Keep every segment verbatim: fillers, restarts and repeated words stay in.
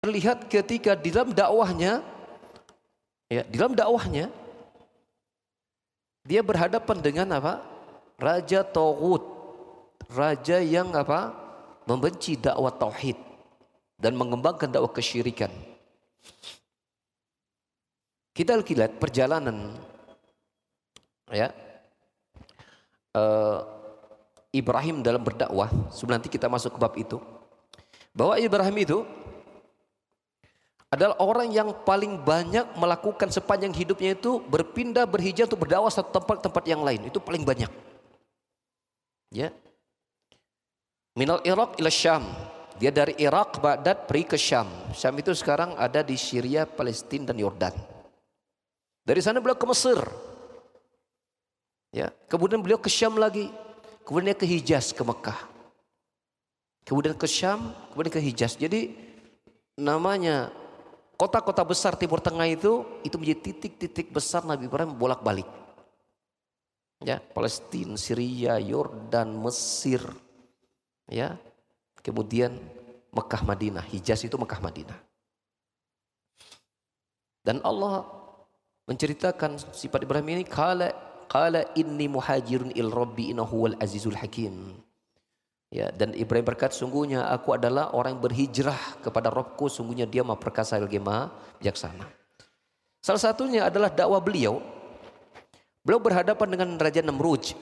Terlihat ketika di dalam dakwahnya, ya, di dalam dakwahnya dia berhadapan dengan apa? Raja Taghut, raja yang apa? Membenci dakwah tauhid dan mengembangkan dakwah kesyirikan. Kita lihat perjalanan, ya, uh, Ibrahim dalam berdakwah. Sebelum nanti kita masuk ke bab itu, bahwa Ibrahim itu adalah orang yang paling banyak melakukan sepanjang hidupnya itu berpindah berhijrah untuk berdakwah satu tempat tempat yang lain, itu paling banyak. Ya. Minal Iraq ila Syam. Dia dari Irak, Baghdad pergi ke Syam. Syam itu sekarang ada di Syria, Palestina dan Yordan. Dari sana beliau ke Mesir. Ya, kemudian beliau ke Syam lagi. Kemudian ke Hijaz, ke Mekah. Kemudian ke Syam, kemudian ke Hijaz. Jadi namanya kota-kota besar Timur Tengah itu itu menjadi titik-titik besar Nabi Ibrahim bolak-balik. Ya, Palestina, Syria, Yordan, Mesir. Ya. Kemudian Mekah, Madinah. Hijaz itu Mekah, Madinah. Dan Allah menceritakan sifat Ibrahim ini, qala qala inni muhajirun il rabbi innahu wal azizul hakim. Ya, dan Ibrahim berkata, sungguhnya aku adalah orang yang berhijrah kepada Rabbku, sungguhnya dia Maha Perkasa lagi Maha Bijaksana. Salah satunya adalah dakwah beliau. Beliau berhadapan dengan Raja Namrud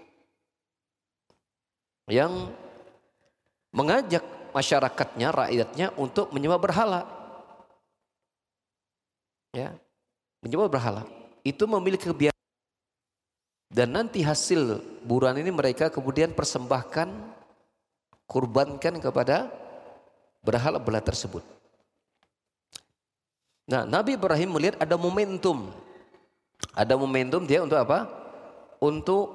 yang mengajak masyarakatnya, rakyatnya untuk menyembah berhala. Ya, menyembah berhala. Itu memiliki kebiasaan. Dan nanti hasil buruan ini mereka kemudian persembahkan, kurbankan kepada berhala-berhala tersebut. Nah, Nabi Ibrahim melihat ada momentum. Ada momentum dia untuk apa? Untuk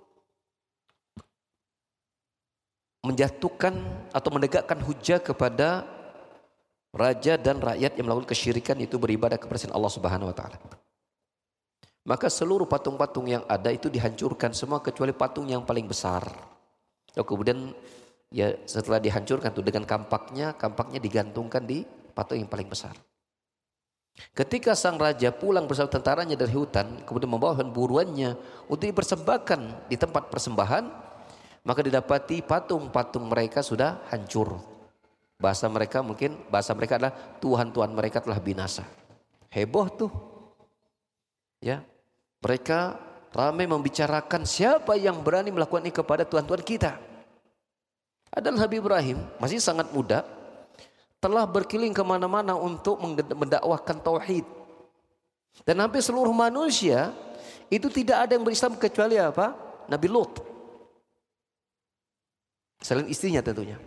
menjatuhkan atau menegakkan hujah kepada raja dan rakyat yang melakukan kesyirikan, itu beribadah kepada selain Allah Subhanahu wa taala. Maka seluruh patung-patung yang ada itu dihancurkan semua kecuali patung yang paling besar. Lalu kemudian ya setelah dihancurkan tuh dengan kampaknya, kampaknya digantungkan di patung yang paling besar. Ketika sang raja pulang bersama tentaranya dari hutan, kemudian membawa buruannya untuk dipersembahkan di tempat persembahan, maka didapati patung-patung mereka sudah hancur. Bahasa mereka mungkin, bahasa mereka adalah Tuhan-Tuhan mereka telah binasa. Heboh tuh. Ya, mereka ramai membicarakan siapa yang berani melakukan ini kepada Tuhan-Tuhan kita. Adalah Nabi Ibrahim, masih sangat muda, telah berkeliling kemana-mana untuk mendakwahkan tauhid. Dan hampir seluruh manusia itu tidak ada yang berislam kecuali apa? Nabi Lut. Selain istrinya tentunya.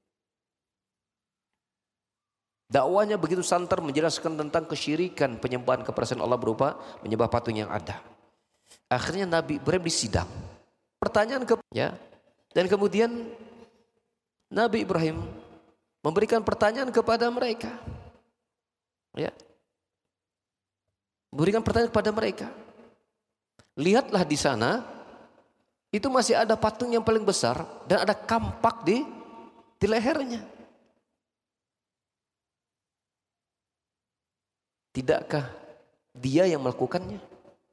Dakwahnya begitu santer menjelaskan tentang kesyirikan, penyembahan kepada selain Allah berupa menyembah patung yang ada. Akhirnya Nabi Ibrahim disidang. Pertanyaan ke ya, dan kemudian Nabi Ibrahim memberikan pertanyaan kepada mereka. Ya. Memberikan pertanyaan kepada mereka. Lihatlah di sana, itu masih ada patung yang paling besar dan ada kampak di di lehernya. Tidakkah dia yang melakukannya?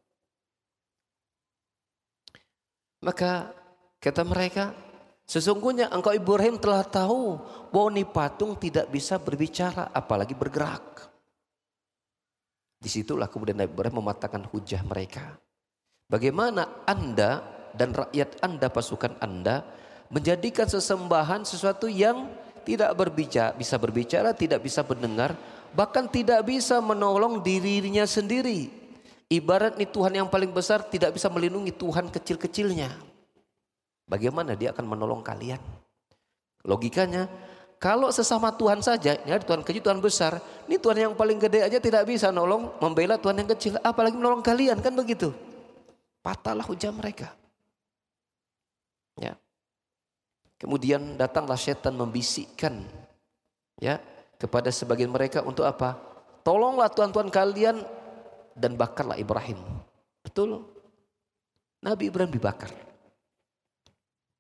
Maka kata mereka, sesungguhnya engkau Ibrahim telah tahu bahwa ini patung tidak bisa berbicara apalagi bergerak. Disitulah kemudian Nabi Ibrahim mematahkan hujah mereka. Bagaimana anda dan rakyat anda, pasukan anda menjadikan sesembahan sesuatu yang tidak berbicara, bisa berbicara, tidak bisa mendengar, bahkan tidak bisa menolong dirinya sendiri. Ibarat ini Tuhan yang paling besar tidak bisa melindungi Tuhan kecil-kecilnya. Bagaimana dia akan menolong kalian? Logikanya, kalau sesama Tuhan saja, ini ada Tuhan kecil, Tuhan besar, ini Tuhan yang paling gede aja tidak bisa nolong, membela Tuhan yang kecil, apalagi menolong kalian, kan begitu? Patahlah hujah mereka. Ya. Kemudian datanglah setan membisikkan, ya, kepada sebagian mereka untuk apa? Tolonglah Tuhan-Tuhan kalian dan bakarlah Ibrahim. Betul? Nabi Ibrahim dibakar.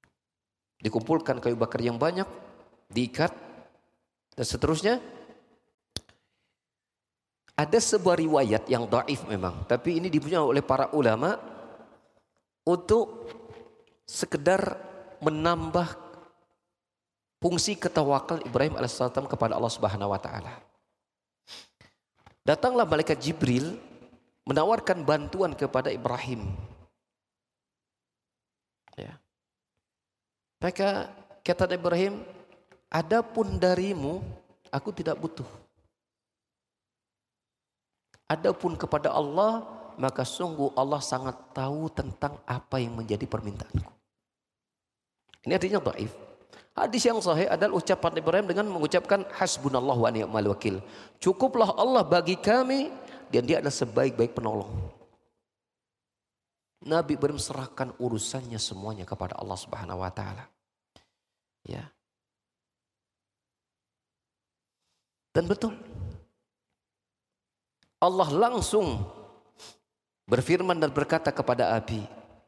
Dikumpulkan kayu bakar yang banyak, diikat, dan seterusnya Ada sebuah riwayat yang dhaif memang, tapi ini dipunyai oleh para ulama untuk sekedar menambah fungsi ketawakal Ibrahim alaihissalam kepada Allah Subhanahu wa taala. Datanglah malaikat Jibril menawarkan bantuan kepada Ibrahim. Ya. Maka kata Ibrahim, adapun darimu aku tidak butuh. Adapun kepada Allah, maka sungguh Allah sangat tahu tentang apa yang menjadi permintaanku. Ini artinya dhaif. Hadis yang sahih adalah ucapan Ibrahim dengan mengucapkan hasbunallahu wa ni'mal wakil. Cukuplah Allah bagi kami dan dia adalah sebaik-baik penolong. Nabi Ibrahim serahkan urusannya semuanya kepada Allah Subhanahu wa taala. Ya. Dan betul, Allah langsung berfirman dan berkata kepada api.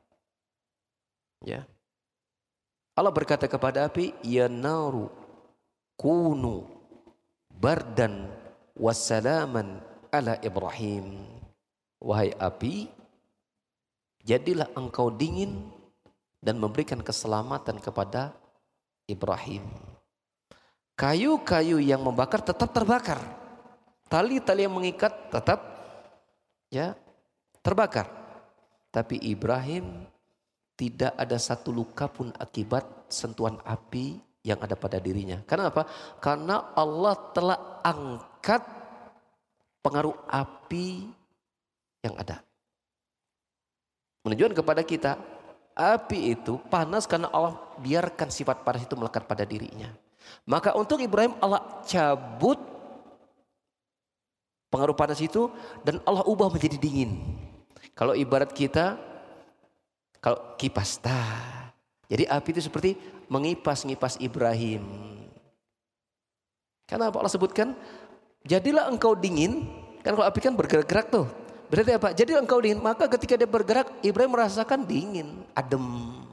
Ya. Allah berkata kepada api, ya naru kunu bardan wassalaman ala Ibrahim. Wahai api, jadilah engkau dingin dan memberikan keselamatan kepada Ibrahim. Kayu-kayu yang membakar tetap terbakar. Tali-tali yang mengikat tetap ya terbakar. Tapi Ibrahim tidak ada satu luka pun akibat sentuhan api yang ada pada dirinya. Karena apa? Karena Allah telah angkat pengaruh api yang ada. Menunjukkan kepada kita, api itu panas karena Allah biarkan sifat panas itu melekat pada dirinya. Maka untuk Ibrahim Allah cabut pengaruh panas itu dan Allah ubah menjadi dingin. Kalau ibarat kita, kalau kipas, tah. Jadi api itu seperti mengipas-ngipas Ibrahim. Karena apa Allah sebutkan? Jadilah engkau dingin. Kan kalau api kan bergerak-gerak tuh. Berarti apa? Jadilah engkau dingin. Maka ketika dia bergerak, Ibrahim merasakan dingin, adem.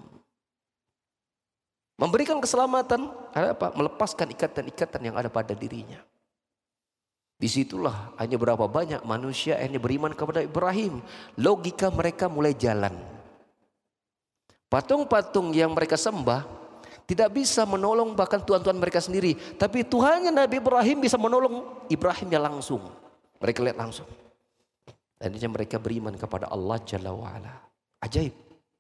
Memberikan keselamatan, ada apa? Melepaskan ikatan-ikatan yang ada pada dirinya. Disitulah hanya berapa banyak manusia akhirnya beriman kepada Ibrahim. Logika mereka mulai jalan. Patung-patung yang mereka sembah tidak bisa menolong bahkan tuhan-tuhan mereka sendiri. Tapi Tuhannya Nabi Ibrahim bisa menolong Ibrahimnya langsung. Mereka lihat langsung. Dan akhirnya mereka beriman kepada Allah Jalla wa'ala. Ajaib.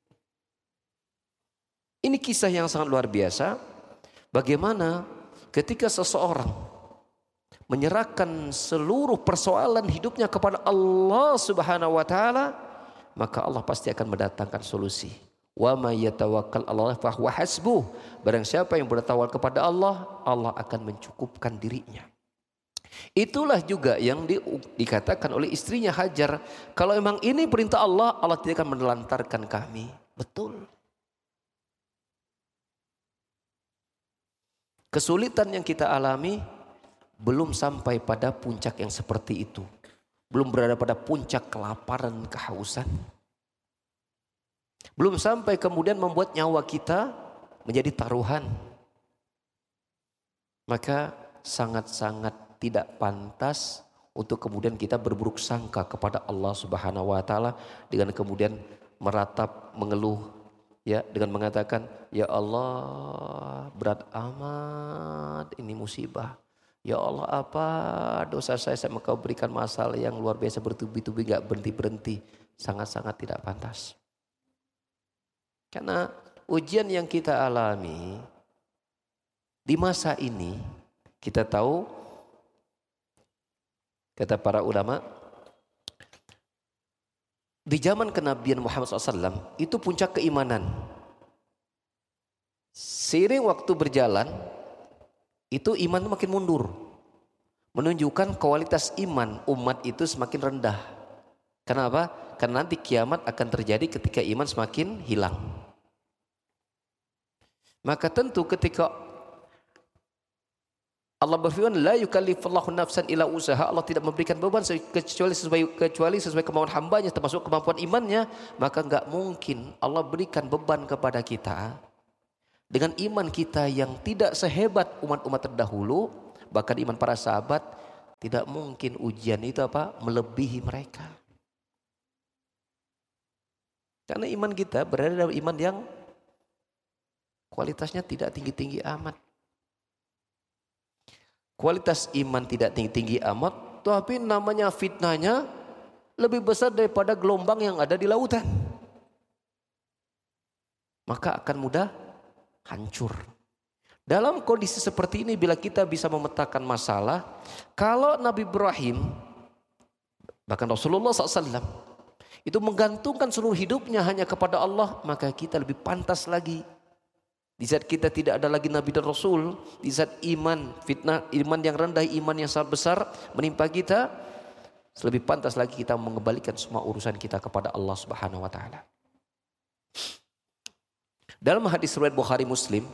Ini kisah yang sangat luar biasa. Bagaimana ketika seseorang menyerahkan seluruh persoalan hidupnya kepada Allah Subhanahu wa taala, maka Allah pasti akan mendatangkan solusi. Wa may yatawakkal 'ala Allah fa huwa hasbuh. Barang siapa yang bertawakal kepada Allah, Allah akan mencukupkan dirinya. Itulah juga yang di, dikatakan oleh istrinya Hajar, kalau memang ini perintah Allah, Allah tidak akan menelantarkan kami. Betul. Kesulitan yang kita alami belum sampai pada puncak yang seperti itu. Belum berada pada puncak kelaparan, kehausan. Belum sampai kemudian membuat nyawa kita menjadi taruhan. Maka sangat-sangat tidak pantas untuk kemudian kita berburuk sangka kepada Allah Subhanahu wa taala dengan kemudian meratap, mengeluh ya dengan mengatakan, ya Allah berat amat ini musibah. Ya Allah, apa dosa saya sampai Engkau berikan masalah yang luar biasa bertubi-tubi gak berhenti-berhenti. Sangat-sangat tidak pantas. Karena ujian yang kita alami di masa ini, kita tahu, kata para ulama, di zaman kenabian Muhammad shallallahu alaihi wasallam itu puncak keimanan. Seiring waktu berjalan, itu iman itu makin mundur. Menunjukkan kualitas iman umat itu semakin rendah. Kenapa? Karena nanti kiamat akan terjadi ketika iman semakin hilang. Maka tentu ketika Allah berfirman, la yukallifullahu nafsan illa usaha, Allah tidak memberikan beban kecuali sesuai kecuali sesuai kemauan hambanya, termasuk kemampuan imannya. Maka enggak mungkin Allah berikan beban kepada kita dengan iman kita yang tidak sehebat umat-umat terdahulu, bahkan iman para sahabat Tidak mungkin ujian itu apa? Melebihi mereka. Karena iman kita berada dalam iman yang kualitasnya tidak tinggi-tinggi amat. Kualitas iman tidak tinggi-tinggi amat, tapi namanya fitnahnya lebih besar daripada gelombang yang ada di lautan. Maka akan mudah hancur. Dalam kondisi seperti ini, bila kita bisa memetakan masalah, kalau Nabi Ibrahim, bahkan Rasulullah shallallahu alaihi wasallam, itu menggantungkan seluruh hidupnya hanya kepada Allah, maka kita lebih pantas lagi. Di saat kita tidak ada lagi Nabi dan Rasul, di saat iman, fitnah, iman yang rendah, iman yang sangat besar menimpa kita, lebih pantas lagi kita mengembalikan semua urusan kita kepada Allah Subhanahu wa taala. Dalam hadis riwayat Bukhari Muslim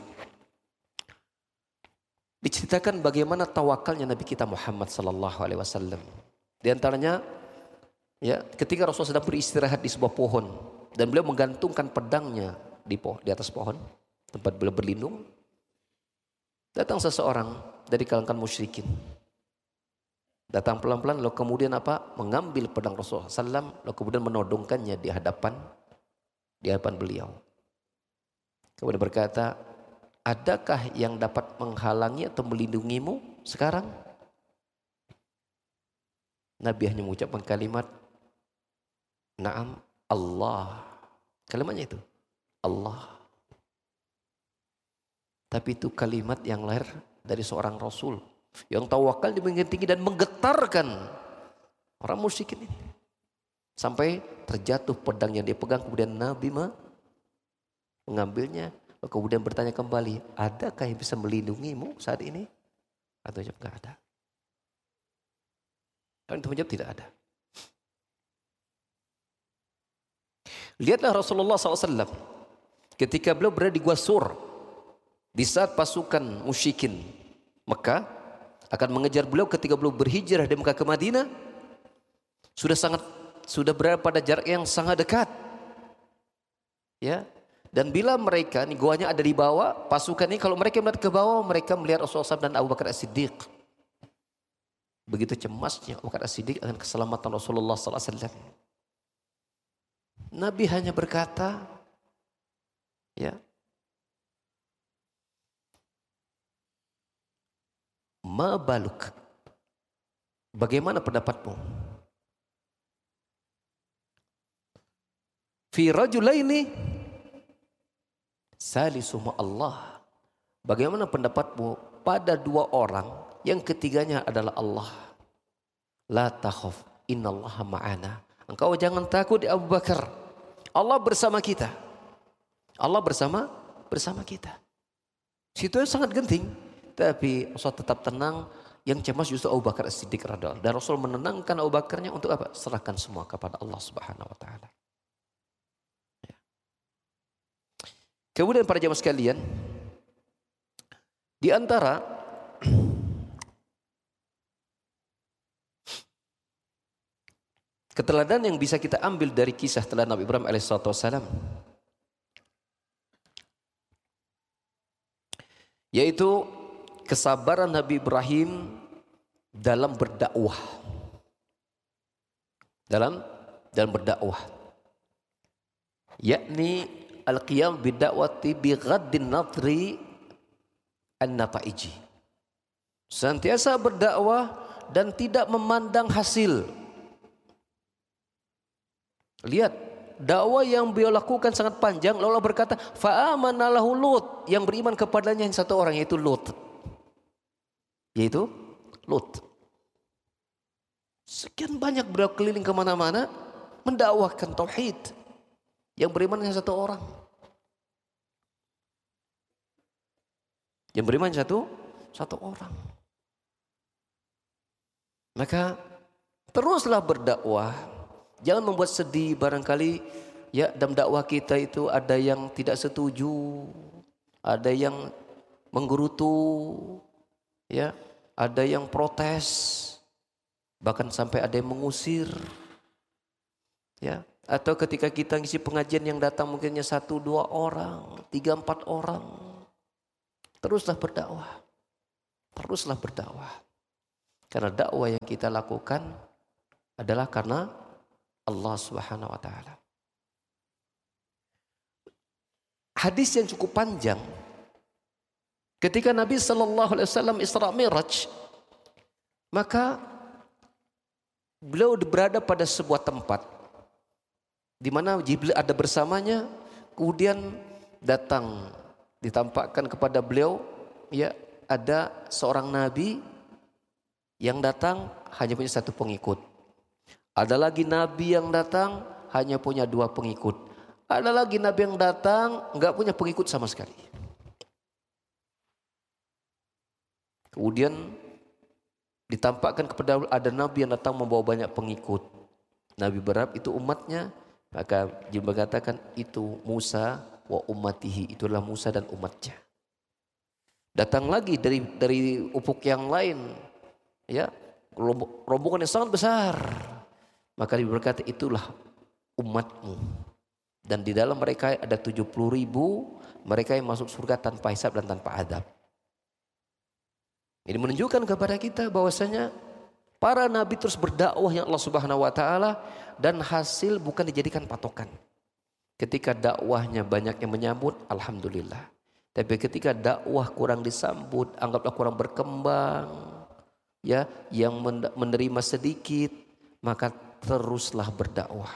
diceritakan bagaimana tawakalnya Nabi kita Muhammad sallallahu alaihi wasallam. Di antaranya, ya, ketika Rasul sedang beristirahat di sebuah pohon dan beliau menggantungkan pedangnya di pohon, di atas pohon tempat beliau berlindung, datang seseorang dari kalangan musyrikin. Datang pelan-pelan lalu kemudian apa? Mengambil pedang Rasulullah sallallahu alaihi wasallam lalu kemudian menodongkannya di hadapan di hadapan beliau. Kemudian berkata, adakah yang dapat menghalangi atau melindungimu sekarang? Nabi hanya mengucapkan kalimat, Naam, Allah. Kalimatnya itu, Allah. Tapi itu kalimat yang lahir dari seorang Rasul yang tawakal di tinggi dan menggetarkan orang musyrikin ini. Sampai terjatuh pedang yang dia pegang, kemudian Nabi mengambilnya. Kemudian bertanya kembali, adakah yang bisa melindungimu saat ini? Atau jawab, enggak ada. Dan itu menjawab tidak ada. Lihatlah Rasulullah shallallahu alaihi wasallam ketika beliau berada di Gua Sur, di saat pasukan musyrikin Mekah akan mengejar beliau ketika beliau berhijrah dari Mekah ke Madinah, sudah sangat sudah berada pada jarak yang sangat dekat. Ya. Dan bila mereka, ini goanya ada di bawah, pasukan ini kalau mereka melihat ke bawah, mereka melihat Rasulullah shallallahu alaihi wasallam dan Abu Bakar As-Siddiq. Begitu cemasnya Abu Bakar As-Siddiq akan keselamatan Rasulullah shallallahu alaihi wasallam. Nabi hanya berkata, ya, ma baluk, bagaimana pendapatmu? Fi rajulaini salisuhuma Allah. Bagaimana pendapatmu pada dua orang yang ketiganya adalah Allah? La takhaf, innallaha ma'ana. Engkau jangan takut Abu Bakar. Allah bersama kita. Allah bersama bersama kita. Situasi sangat genting, tapi Rasul tetap tenang. Yang cemas justru Abu Bakar As-Siddiq radhiyallahu anhu. Dan Rasul menenangkan Abu Bakarnya untuk apa? Serahkan semua kepada Allah Subhanahu wa taala. Kemudian para jamaah sekalian, di antara keteladanan yang bisa kita ambil dari kisah teladan Nabi Ibrahim alaihissalam, yaitu kesabaran Nabi Ibrahim dalam berdakwah, dalam dalam berdakwah, yakni al-qiyam bidakwati bi ghaddin nadri an-nataiji. Senantiasa berdakwah dan tidak memandang hasil. Lihat, dakwah yang beliau lakukan sangat panjang. Lalu Allah berkata, fa'amana lahu Lut, yang beriman kepadanya yang satu orang, yaitu Lut. Yaitu Lut. Sekian banyak beliau keliling kemana-mana mendakwahkan tauhid. Yang beriman hanya satu orang. Yang beriman satu satu orang. Maka teruslah berdakwah. Jangan membuat sedih barangkali ya dalam dakwah kita itu ada yang tidak setuju, ada yang menggerutu, ya, ada yang protes, bahkan sampai ada yang mengusir. Ya. Atau ketika kita ngisi pengajian yang datang mungkinnya satu dua orang, tiga empat orang. Teruslah berdakwah. Teruslah berdakwah. Karena dakwah yang kita lakukan adalah karena Allah Subhanahu wa taala. Hadis yang cukup panjang. Ketika Nabi sallallahu alaihi wasallam Isra Mi'raj, maka beliau berada pada sebuah tempat di mana Jibril ada bersamanya, kemudian datang ditampakkan kepada beliau, ya, ada seorang nabi yang datang hanya punya satu pengikut. Ada lagi nabi yang datang hanya punya dua pengikut. Ada lagi nabi yang datang enggak punya pengikut sama sekali. Kemudian ditampakkan kepada ada nabi yang datang membawa banyak pengikut. Nabi berharap itu umatnya, maka Jibril mengatakan itu Musa wa ummatihi, itulah Musa dan umatnya. Datang lagi dari dari ufuk yang lain, ya, rombongan yang sangat besar. Maka Nabi berkata itulah umatmu. Dan di dalam mereka ada tujuh puluh ribu mereka yang masuk surga tanpa hisab dan tanpa adab. Ini menunjukkan kepada kita bahwasanya para nabi terus berdakwah yang Allah Subhanahu wa taala dan hasil bukan dijadikan patokan. Ketika dakwahnya banyak yang menyambut, alhamdulillah. Tapi ketika dakwah kurang disambut, anggaplah kurang berkembang, ya, yang menerima sedikit, maka teruslah berdakwah.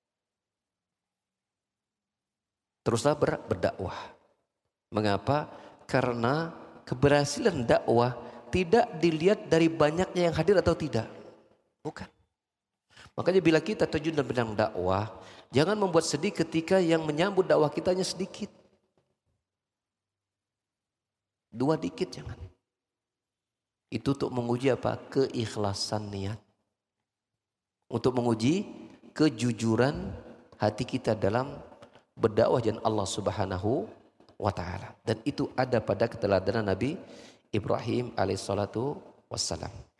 Teruslah ber, berdakwah. Mengapa? Karena keberhasilan dakwah tidak dilihat dari banyaknya yang hadir atau tidak. Bukan. Makanya bila kita terjun dalam bidang dakwah, jangan membuat sedih ketika yang menyambut dakwah kita hanya sedikit. Dua dikit jangan. Itu untuk menguji apa? Keikhlasan niat. Untuk menguji kejujuran hati kita dalam berdakwah dengan Allah Subhanahu wa taala. Dan itu ada pada keteladanan Nabi Ibrahim alaihissalatu wassalam.